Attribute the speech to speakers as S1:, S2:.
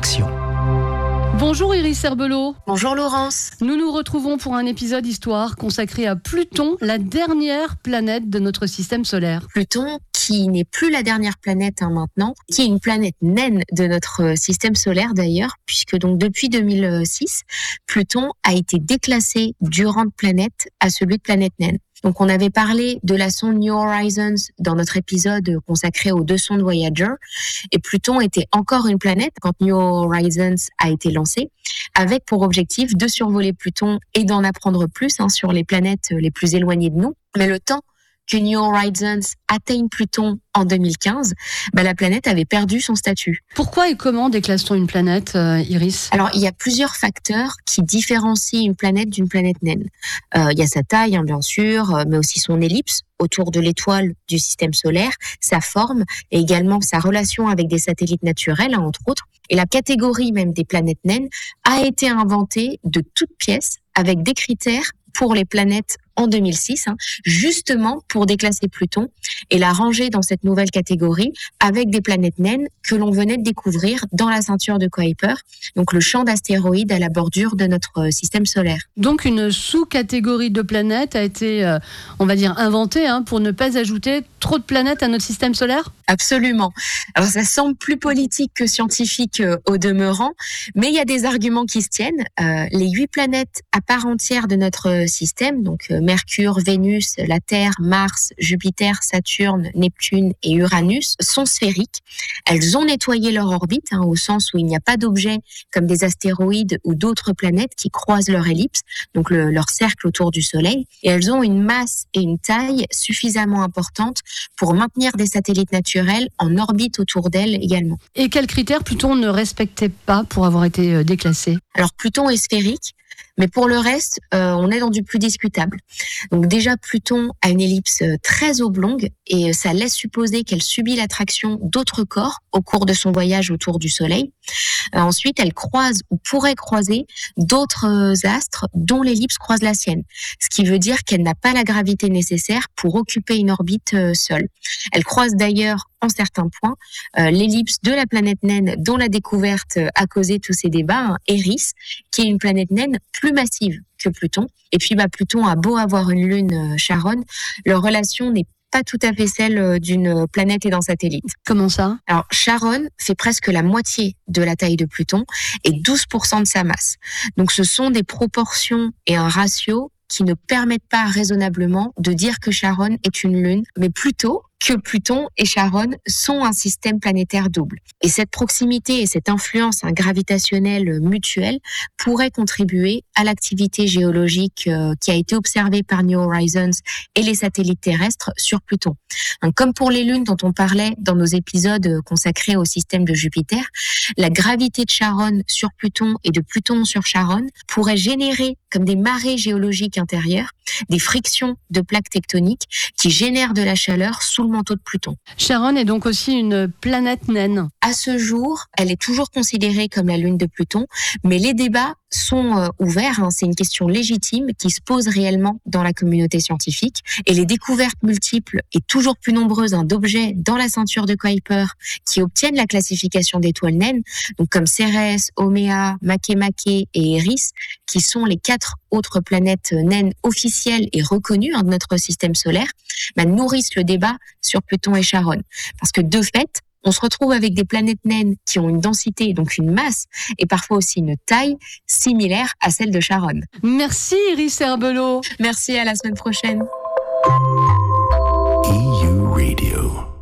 S1: action.
S2: Bonjour Iris Herbelot.
S3: Bonjour Laurence.
S2: Nous nous retrouvons pour un épisode histoire consacré à Pluton, la dernière planète de notre système solaire.
S3: Pluton, qui n'est plus la dernière planète maintenant, qui est une planète naine de notre système solaire d'ailleurs, puisque donc depuis 2006, Pluton a été déclassé du rang de planète à celui de planète naine. Donc, on avait parlé de la sonde New Horizons dans notre épisode consacré aux 2 sondes Voyager. Et Pluton était encore une planète quand New Horizons a été lancé, avec pour objectif de survoler Pluton et d'en apprendre plus sur les planètes les plus éloignées de nous. Mais le temps que New Horizons atteigne Pluton en 2015, la planète avait perdu son statut.
S2: Pourquoi et comment déclasse-t-on une planète, Iris ?
S3: Alors, il y a plusieurs facteurs qui différencient une planète d'une planète naine. Il y a sa taille, bien sûr, mais aussi son ellipse autour de l'étoile du système solaire, sa forme et également sa relation avec des satellites naturels, entre autres. Et la catégorie même des planètes naines a été inventée de toutes pièces avec des critères pour les planètes en 2006, justement pour déclasser Pluton et la ranger dans cette nouvelle catégorie avec des planètes naines que l'on venait de découvrir dans la ceinture de Kuiper, donc le champ d'astéroïdes à la bordure de notre système solaire.
S2: Donc une sous-catégorie de planètes a été, on va dire, inventée pour ne pas ajouter trop de planètes à notre système solaire ?
S3: Absolument. Alors ça semble plus politique que scientifique au demeurant, mais il y a des arguments qui se tiennent. Les 8 planètes à part entière de notre système, donc Mercure, Vénus, la Terre, Mars, Jupiter, Saturne, Neptune et Uranus, sont sphériques. Elles ont nettoyé leur orbite, au sens où il n'y a pas d'objets comme des astéroïdes ou d'autres planètes qui croisent leur ellipse, donc leur cercle autour du Soleil. Et elles ont une masse et une taille suffisamment importantes pour maintenir des satellites naturels en orbite autour d'elles également.
S2: Et quels critères Pluton ne respectait pas pour avoir été déclassé ?
S3: Alors Pluton est sphérique, mais pour le reste, on est dans du plus discutable. Donc déjà, Pluton a une ellipse très oblongue et ça laisse supposer qu'elle subit l'attraction d'autres corps au cours de son voyage autour du Soleil. Ensuite, elle croise ou pourrait croiser d'autres astres dont l'ellipse croise la sienne, ce qui veut dire qu'elle n'a pas la gravité nécessaire pour occuper une orbite seule. Elle croise d'ailleurs en certains points l'ellipse de la planète naine dont la découverte a causé tous ces débats, Eris, qui est une planète naine plus massive que Pluton. Et puis Pluton a beau avoir une lune, Charon, leur relation n'est pas tout à fait celle d'une planète et d'un satellite.
S2: Comment ça ?
S3: Alors, Charon fait presque la moitié de la taille de Pluton et 12% de sa masse. Donc, ce sont des proportions et un ratio qui ne permettent pas raisonnablement de dire que Charon est une lune, mais plutôt que Pluton et Charon sont un système planétaire double. Et cette proximité et cette influence gravitationnelle mutuelle pourraient contribuer à l'activité géologique qui a été observée par New Horizons et les satellites terrestres sur Pluton. Comme pour les lunes dont on parlait dans nos épisodes consacrés au système de Jupiter, la gravité de Charon sur Pluton et de Pluton sur Charon pourrait générer comme des marées géologiques intérieures, des frictions de plaques tectoniques qui génèrent de la chaleur sous le manteau de Pluton.
S2: Charon est donc aussi une planète naine.
S3: À ce jour, elle est toujours considérée comme la lune de Pluton, mais les débats sont ouverts. C'est une question légitime qui se pose réellement dans la communauté scientifique. Et les découvertes multiples et toujours plus nombreuses d'objets dans la ceinture de Kuiper qui obtiennent la classification d'étoiles naines, donc comme Cérès, Oméa, Makemake et Eris, qui sont les 4 autres planètes naines officielles et reconnues de notre système solaire, nourrissent le débat sur Pluton et Charon. Parce que de fait, on se retrouve avec des planètes naines qui ont une densité, donc une masse, et parfois aussi une taille similaire à celle de Charon.
S2: Merci Iris Herbelot.
S3: Merci, à la semaine prochaine.
S1: EU Radio.